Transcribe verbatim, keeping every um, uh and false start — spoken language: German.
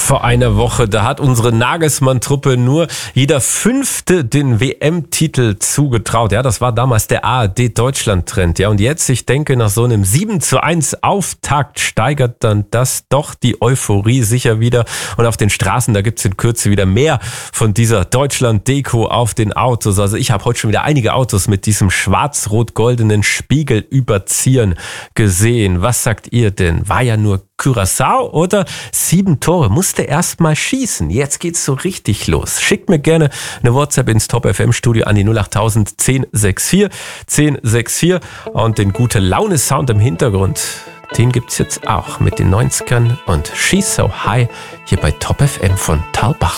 vor einer Woche, da hat unsere Nagelsmann-Truppe nur jeder Fünfte den W M-Titel zugetraut. Ja, das war damals der A R D-Deutschland-Trend. Ja, und jetzt, ich denke, nach so einem sieben zu eins Auftakt steigert dann das doch die Euphorie sicher wieder. Und auf den Straßen, da gibt's in Kürze wieder mehr von dieser Deutschland-Deko auf den Autos. Also ich habe heute schon wieder einige Autos mit diesem schwarz-rot-goldenen Spiegelüberziehern gesehen. Was sagt ihr denn? War ja nur Curaçao oder sieben Tore? Musste erst mal schießen. Jetzt geht's so richtig los. Schickt mir gerne eine WhatsApp ins Top F M Studio an die null acht tausend zehn sechs vier zehn sechs vier und den gute Laune Sound im Hintergrund. Den gibt's jetzt auch mit den neunzigern und She's So High hier bei Top F M von Talbach.